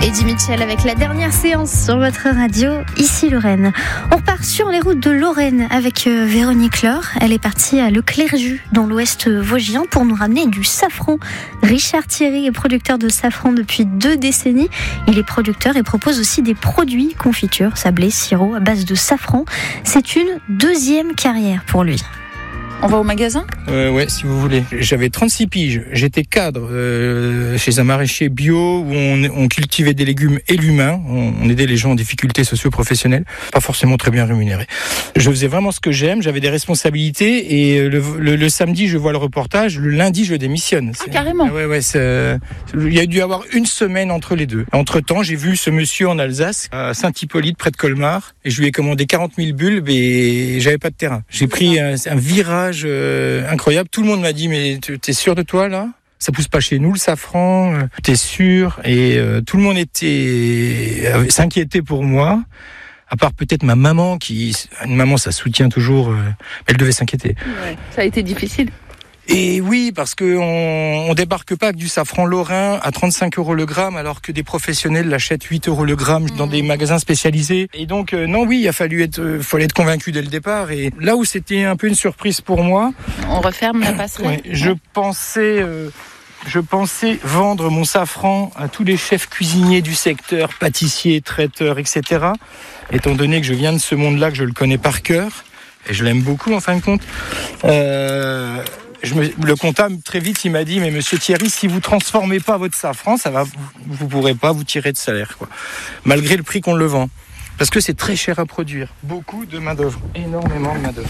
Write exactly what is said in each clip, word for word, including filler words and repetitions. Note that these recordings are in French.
Eddie Mitchell avec la dernière séance sur votre radio, ici Lorraine. On repart sur les routes de Lorraine avec Véronique Laure. Elle est partie à Le Clerjus, dans l'ouest vosgien, pour nous ramener du safran. Richard Thierry est producteur de safran depuis deux décennies. Il est producteur et propose aussi des produits, confitures, sablés, sirop à base de safran. C'est une deuxième carrière pour lui. On va au magasin ? euh, Ouais, si vous voulez. J'avais trente-six piges. J'étais cadre euh, chez un maraîcher bio où on, on cultivait des légumes et l'humain. On, on aidait les gens en difficulté socio-professionnelle, pas forcément très bien rémunérés. Je faisais vraiment ce que j'aime. J'avais des responsabilités et le, le, le samedi, je vois le reportage. Le lundi, je démissionne. Ah, carrément. Ouais, ouais. C'est, il y a dû y avoir une semaine entre les deux. Entre-temps, j'ai vu ce monsieur en Alsace, à Saint-Hippolyte, près de Colmar, et je lui ai commandé quarante mille bulbes et j'avais pas de terrain. J'ai pris un, un virage Euh, incroyable. Tout le monde m'a dit mais t'es sûr de toi là ? Ça pousse pas chez nous le safran, euh, t'es sûr ? Et euh, tout le monde était euh, s'inquiétait pour moi. À part peut-être ma maman qui, une maman ça soutient toujours, euh, elle devait s'inquiéter. Ouais, ça a été difficile. Et oui, parce que on, on débarque pas avec du safran lorrain à trente-cinq euros le gramme, alors que des professionnels l'achètent huit euros le gramme dans des magasins spécialisés. Et donc, euh, non, oui, il a fallu être, euh, fallait être convaincu dès le départ. Et là où c'était un peu une surprise pour moi, on referme la passerelle. Ouais, je pensais, euh, je pensais vendre mon safran à tous les chefs cuisiniers du secteur, pâtissiers, traiteurs, et cetera. Étant donné que je viens de ce monde-là, que je le connais par cœur, et je l'aime beaucoup en fin de compte. Euh, Je me, le comptable, très vite, il m'a dit, mais monsieur Thierry, si vous transformez pas votre safran, ça va, vous, vous pourrez pas vous tirer de salaire, quoi. Malgré le prix qu'on le vend. Parce que c'est très cher à produire. Beaucoup de main d'œuvre. Énormément de main d'œuvre.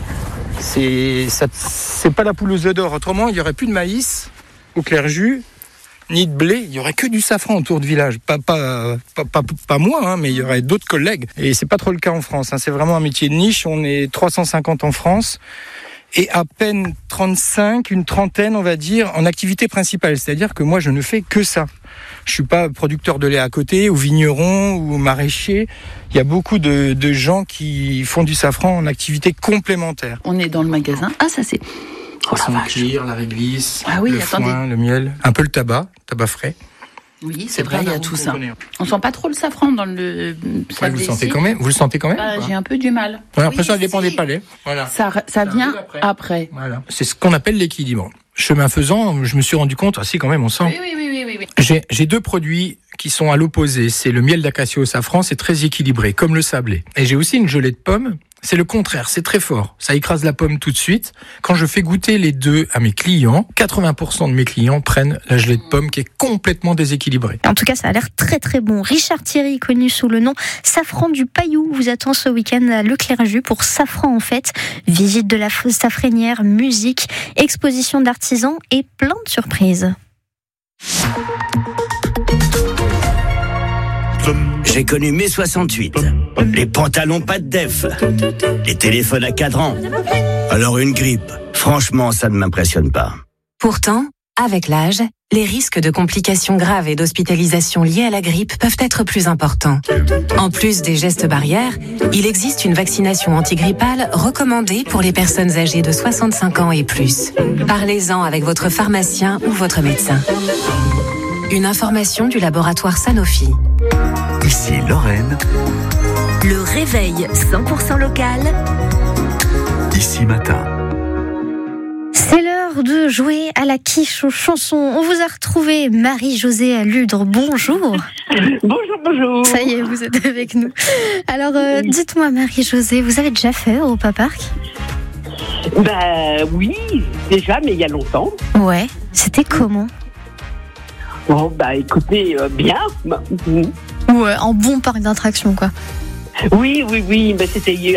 C'est, ça, c'est pas la poule aux œufs d'or. Autrement, il y aurait plus de maïs au Clerjus, ni de blé. Il y aurait que du safran autour de village. Pas, pas, pas, pas, pas moi, hein, mais il y aurait d'autres collègues. Et c'est pas trop le cas en France, hein. C'est vraiment un métier de niche. On est trois cent cinquante en France. Et à peine trente-cinq, une trentaine, on va dire, en activité principale. C'est-à-dire que moi, je ne fais que ça. Je suis pas producteur de lait à côté, ou vigneron, ou maraîcher. Il y a beaucoup de, de gens qui font du safran en activité complémentaire. On est dans le magasin. Ah, ça c'est... Oh, la cuir, la réglisse, ah oui, le attendez. foin, le miel, un peu le tabac, tabac frais. Oui, c'est, c'est vrai, il y a tout ça. On sent pas trop le safran dans le. Ouais, vous le sentez quand même. Vous le sentez quand même. Bah, j'ai un peu du mal. Ouais, après oui, ça dépend si. des palais. Voilà. Ça, ça, ça vient après. après. Voilà. C'est ce qu'on appelle l'équilibre. Chemin faisant, je me suis rendu compte. Ah si, quand même, on sent. Oui, oui, oui, oui, oui. J'ai, j'ai deux produits qui sont à l'opposé. C'est le miel d'acacia au safran, c'est très équilibré, comme le sablé. Et j'ai aussi une gelée de pomme. C'est le contraire, c'est très fort. Ça écrase la pomme tout de suite. Quand je fais goûter les deux à mes clients, quatre-vingts pour cent de mes clients prennent la gelée de pomme qui est complètement déséquilibrée. En tout cas, ça a l'air très très bon. Richard Thierry, connu sous le nom Safran du Paillou, vous attend ce week-end à Le Clerjus pour Safran en fête. Visite de la safranière, musique, exposition d'artisans et plein de surprises. J'ai connu mai soixante-huit, les pantalons pas de def, les téléphones à cadran. Alors une grippe, franchement, ça ne m'impressionne pas. Pourtant, avec l'âge, les risques de complications graves et d'hospitalisation liées à la grippe peuvent être plus importants. En plus des gestes barrières, il existe une vaccination antigrippale recommandée pour les personnes âgées de soixante-cinq ans et plus. Parlez-en avec votre pharmacien ou votre médecin. Une information du laboratoire Sanofi. Ici Lorraine. Le réveil cent pour cent local. Ici Matin. C'est l'heure de jouer à la quiche aux chansons. On vous a retrouvé Marie-Josée à Ludre. Bonjour. Bonjour, bonjour. Ça y est, vous êtes avec nous. Alors, euh, dites-moi Marie-Josée, vous avez déjà fait Europa Park ? Bah oui, déjà, mais il y a longtemps. Ouais, c'était comment ? Bon, bah écoutez, euh, bien. Ouais, en bon parc d'attractions, quoi. Oui, oui, oui, bah, c'était